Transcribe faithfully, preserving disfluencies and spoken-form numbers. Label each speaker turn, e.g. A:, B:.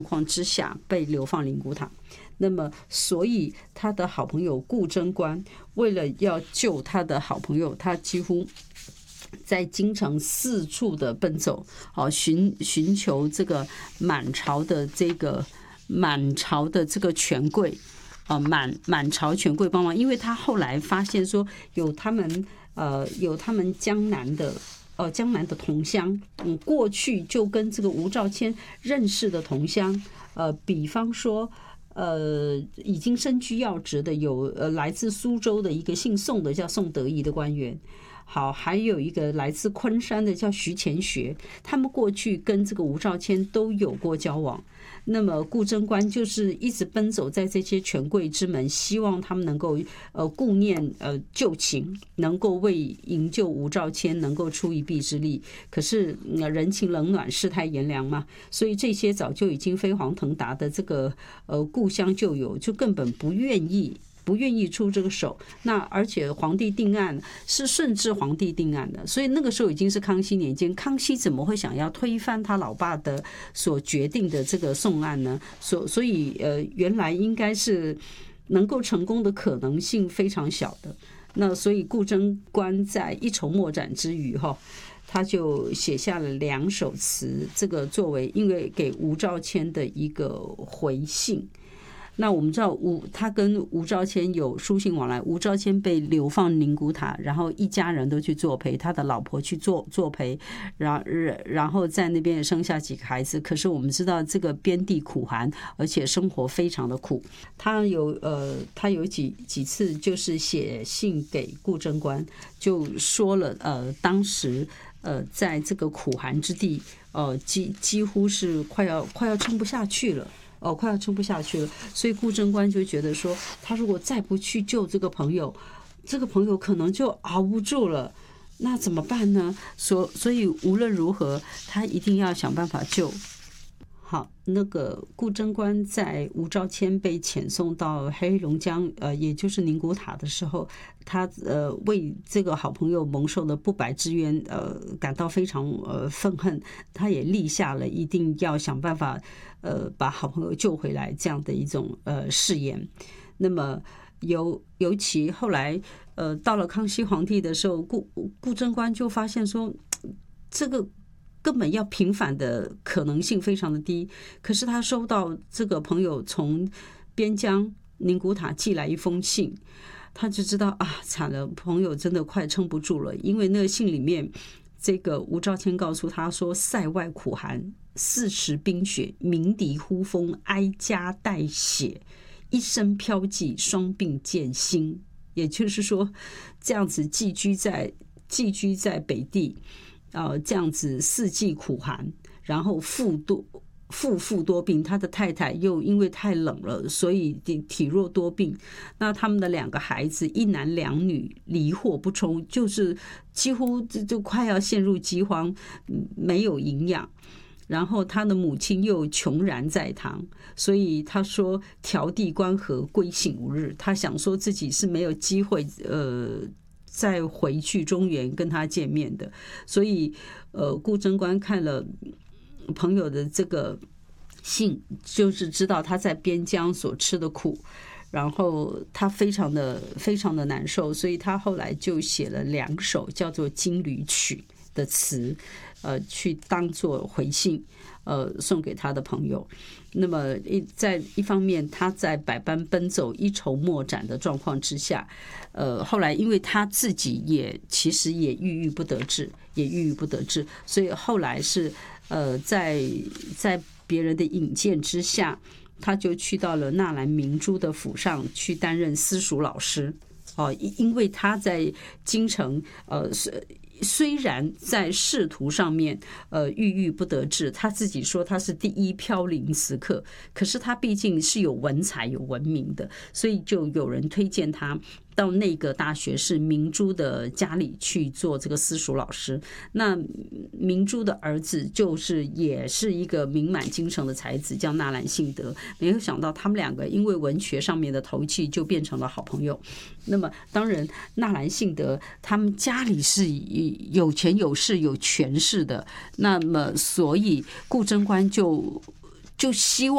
A: 况之下被流放灵骨塔。那么，所以他的好朋友顾贞观为了要救他的好朋友，他几乎在京城四处的奔走，好寻寻求这个满朝的这个满朝的这个权贵啊，满满朝权贵帮忙，因为他后来发现说有他们呃有他们江南的。呃，江南的同乡，嗯，过去就跟这个吴兆谦认识的同乡，呃，比方说，呃，已经身居要职的有呃来自苏州的一个姓宋的叫宋德义的官员，好，还有一个来自昆山的叫徐乾学，他们过去跟这个吴兆谦都有过交往。那么顾贞观就是一直奔走在这些权贵之门，希望他们能够呃顾念呃旧情，能够为营救吴兆谦能够出一臂之力。可是、呃、人情冷暖，世态炎凉嘛，所以这些早就已经飞黄腾达的这个呃故乡旧友，就根本不愿意。不愿意出这个手，那而且皇帝定案是顺治皇帝定案的，所以那个时候已经是康熙年间，康熙怎么会想要推翻他老爸的所决定的这个送案呢？所所以呃，原来应该是能够成功的可能性非常小的。那所以顾贞观在一筹莫展之余哈。他就写下了两首词，这个作为因为给吴兆谦的一个回信。那我们知道吴他跟吴兆谦有书信往来，吴兆谦被流放宁古塔，然后一家人都去作陪，他的老婆去作作陪，然然后在那边也生下几个孩子。可是我们知道这个边地苦寒，而且生活非常的苦。他有呃他有几几次就是写信给顾贞观，就说了呃当时呃在这个苦寒之地，呃几几乎是快要快要撑不下去了。哦，快要撑不下去了，所以顾贞观就觉得说，他如果再不去救这个朋友，这个朋友可能就熬不住了，那怎么办呢？所所以无论如何，他一定要想办法救。好，那个顾贞观在吴兆谦被遣送到黑龙江，呃，也就是宁古塔的时候，他呃为这个好朋友蒙受的不白之冤，呃，感到非常呃愤恨。他也立下了一定要想办法，呃，把好朋友救回来这样的一种呃誓言。那么尤尤其后来，呃，到了康熙皇帝的时候，顾顾贞观就发现说，这个。根本要平反的可能性非常的低，可是他收到这个朋友从边疆宁古塔寄来一封信，他就知道啊，惨了，朋友真的快撑不住了。因为那个信里面，这个吴兆谦告诉他说，塞外苦寒，四时冰雪，鸣笛呼风，哀家带血，一生飘寄，双鬓见星。也就是说，这样子寄居在寄居在北地。呃，这样子四季苦寒，然后腹多腹腹多病，他的太太又因为太冷了，所以体弱多病。那他们的两个孩子，一男两女，离祸不充，就是几乎就快要陷入饥荒，没有营养。然后他的母亲又穷然在堂，所以他说迢递关河，归省无日。他想说自己是没有机会，呃。再回去中原跟他见面的，所以呃，顾贞观看了朋友的这个信，就是知道他在边疆所吃的苦，然后他非常的非常的难受，所以他后来就写了两首叫做《金缕曲》的词，呃，去当作回信，呃，送给他的朋友。那么在一方面，他在百般奔走、一筹莫展的状况之下，呃，后来因为他自己也其实也郁郁不得志，也郁郁不得志，所以后来是呃，在在别人的引荐之下，他就去到了纳兰明珠的府上去担任私塾老师。哦，因为他在京城，呃，虽然在仕途上面，呃，郁郁不得志，他自己说他是第一飘零词客，可是他毕竟是有文采、有文明的，所以就有人推荐他到内阁大学士明珠的家里去做这个私塾老师。那明珠的儿子就是也是一个名满京城的才子，叫纳兰性德。没有想到他们两个因为文学上面的投契，就变成了好朋友。那么当然，纳兰性德他们家里是有钱有势有权势的，那么所以顾贞观就就希望。